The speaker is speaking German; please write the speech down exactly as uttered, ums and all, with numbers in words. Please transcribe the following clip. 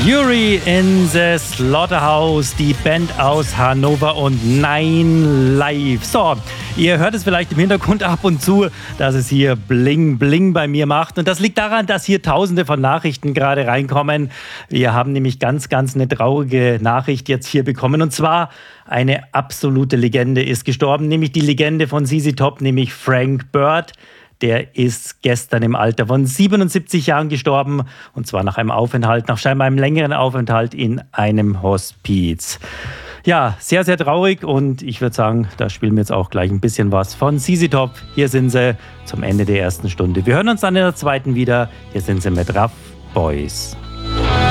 Fury in the Slaughterhouse, die Band aus Hannover und Nine Live. So, ihr hört es vielleicht im Hintergrund ab und zu, dass es hier Bling Bling bei mir macht. Und das liegt daran, dass hier tausende von Nachrichten gerade reinkommen. Wir haben nämlich ganz, ganz eine traurige Nachricht jetzt hier bekommen. Und zwar eine absolute Legende ist gestorben, nämlich die Legende von Z Z Top, nämlich Frank Bird. Der ist gestern im Alter von siebenundsiebzig Jahren gestorben, und zwar nach einem Aufenthalt, nach scheinbar einem längeren Aufenthalt in einem Hospiz. Ja, sehr, sehr traurig, und ich würde sagen, da spielen wir jetzt auch gleich ein bisschen was von Z Z Top. Hier sind sie zum Ende der ersten Stunde. Wir hören uns dann in der zweiten wieder. Hier sind sie mit Rough Boys.